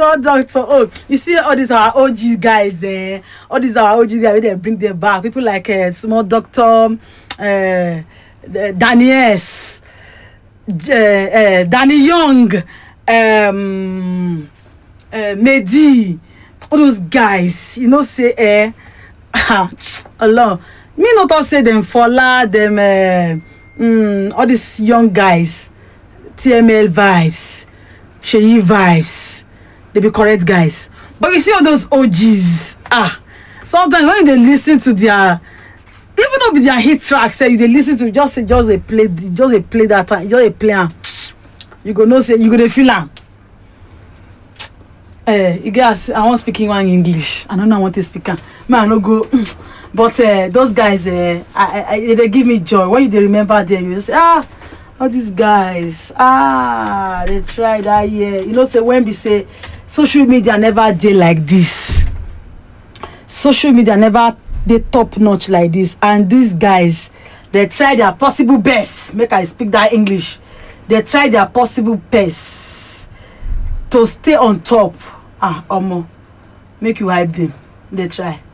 Small doctor. Oh, you see all these our OG guys, all these our OG guys, they bring them back. People like small doctor, Daniels, Danny Young, Mehdi, all those guys, you know, say Allah. Me not say them Fola, them all these young guys, TML vibes, Sheyi vibes, they be correct guys. But you see all those OGs, sometimes when they listen to their, even though with their hit tracks, say they listen to just a play that time, just a play, you go no say you go to feel am. You guys, I want speaking one English. I don't know I want to speak. Man, I no go. But those guys, they give me joy. When you remember them, you say, all these guys, they tried that year. You know, say when we say social media never did like this. Social media never did top notch like this. And these guys, they try their possible best. Make I speak that English. They try their possible best to stay on top. Make you hype them. They try.